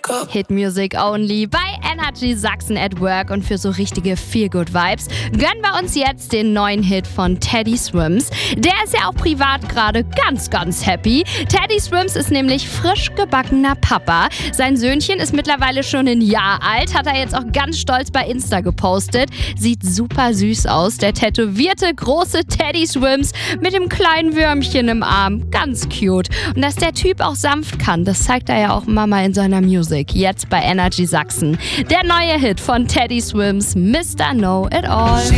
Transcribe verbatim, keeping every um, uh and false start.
Hit Music Only bei Energy Sachsen at Work, und für so richtige Feel-Good-Vibes gönnen wir uns jetzt den neuen Hit von Teddy Swims. Der ist ja auch privat gerade ganz, ganz happy. Teddy Swims ist nämlich frisch gebackener Papa. Sein Söhnchen ist mittlerweile schon ein Jahr alt, hat er jetzt auch ganz stolz bei Insta gepostet. Sieht super süß aus, der tätowierte große Teddy Swims mit dem kleinen Würmchen im Arm. Ganz cute. Und dass der Typ auch sanft kann, das zeigt er ja auch Mama in seiner Musik. Jetzt bei Energy Sachsen. Der neue Hit von Teddy Swims, Mister Know It All.